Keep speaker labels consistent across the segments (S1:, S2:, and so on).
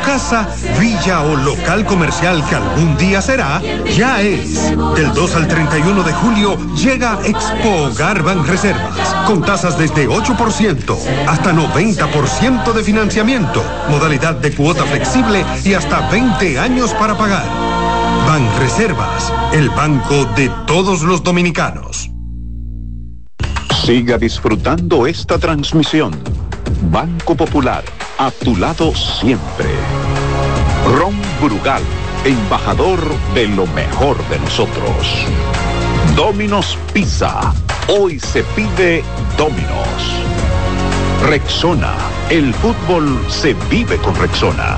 S1: casa, villa o local comercial que algún día será, ya es. Del 2 al 31 de julio llega Expo Hogar Banreservas, con tasas desde 8%, hasta 90% de financiamiento, modalidad de cuota flexible y hasta 20 años para pagar. Banreservas, el banco de todos los dominicanos.
S2: Siga disfrutando esta transmisión. Banco Popular, a tu lado siempre. Ron Brugal, embajador de lo mejor de nosotros. Domino's Pizza, hoy se pide Domino's. Rexona, el fútbol se vive con Rexona.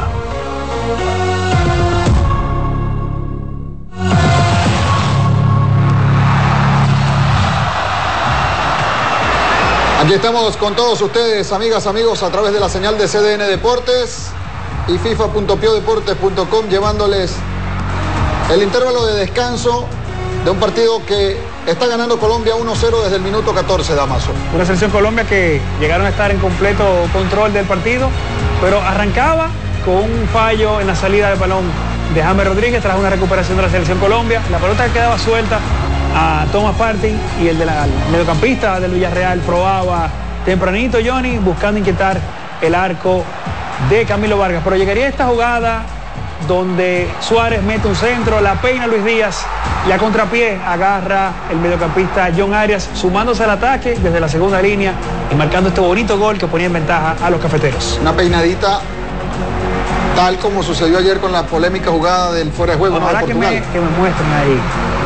S3: Aquí estamos con todos ustedes, amigas, amigos, a través de la señal de CDN Deportes y FIFA.piodeportes.com, llevándoles el intervalo de descanso de un partido que está ganando Colombia 1-0 desde el minuto 14, Damaso.
S4: Una selección Colombia que llegaron a estar en completo control del partido, pero arrancaba con un fallo en la salida del balón de James Rodríguez tras una recuperación de la selección Colombia. La pelota quedaba suelta a Thomas Partey y el mediocampista del Villarreal probaba tempranito, Johnny, buscando inquietar el arco de Camilo Vargas, pero llegaría esta jugada donde Suárez mete un centro, la peina Luis Díaz y a contrapié agarra el mediocampista John Arias, sumándose al ataque desde la segunda línea y marcando este bonito gol que ponía en ventaja a los cafeteros.
S3: Una peinadita tal como sucedió ayer con la polémica jugada del fuera de juego.
S4: Ojalá
S3: de
S4: que me muestren ahí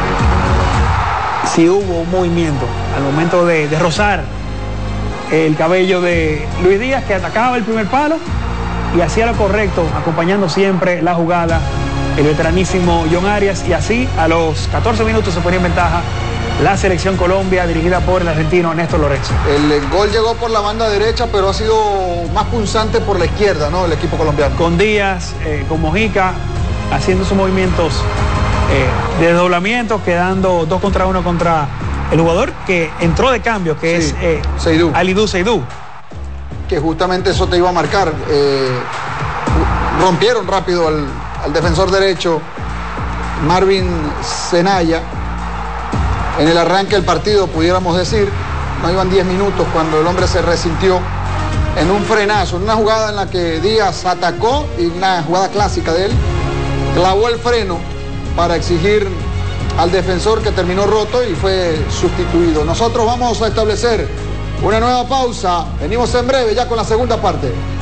S4: si hubo un movimiento al momento de rozar el cabello de Luis Díaz, que atacaba el primer palo y hacía lo correcto, acompañando siempre la jugada el veteranísimo John Arias, y así a los 14 minutos se ponía en ventaja la selección Colombia dirigida por el argentino Néstor Lorenzo.
S3: El gol llegó por la banda derecha, pero ha sido más punzante por la izquierda, ¿no? El equipo colombiano.
S4: Con Díaz, con Mojica, haciendo sus movimientos de desdoblamiento, quedando 2 contra 1 contra el jugador que entró de cambio, que sí, es Alidou Seydou.
S3: Que justamente eso te iba a marcar. Rompieron rápido al defensor derecho Marvin Zenaya en el arranque del partido, pudiéramos decir. No iban 10 minutos cuando el hombre se resintió en un frenazo, en una jugada en la que Díaz atacó, y una jugada clásica de él, clavó el freno para exigir al defensor, que terminó roto y fue sustituido. Nosotros vamos a establecer una nueva pausa. Venimos en breve ya con la segunda parte.